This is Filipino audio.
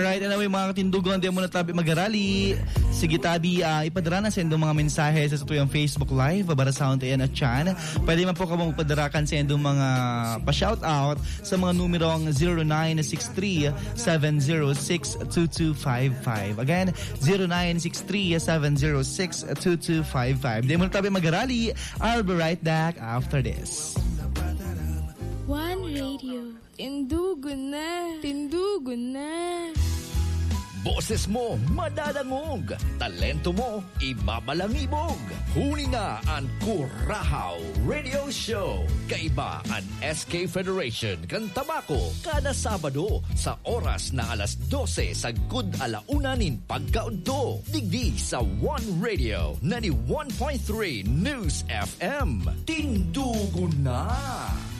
Right, anyway mga katindugan, di mo na tabi mag-arali. Sige tabi, ipadara na sa indong mga mensahe sa tuyang Facebook Live, Babara Sound at Chan. Pwede man po ka mong padarakan sa indong mga pa-shoutout sa mga numerong 0963-706-2255. Again, 0963-706-2255. Di mo na tabi mag-arali. I'll be right back after this. One Radio. Tindugan na. Tindugan na. Boses mo madadangog, talento mo ibabalangibog. Huni na ang Kurahaw Radio Show. Kaiba ang SK Federation kan Tabako kada Sabado sa oras na alas 12 sa Good Alaunanin pagkaunto. Digdi sa One Radio 91.3 News FM. Tindugo na!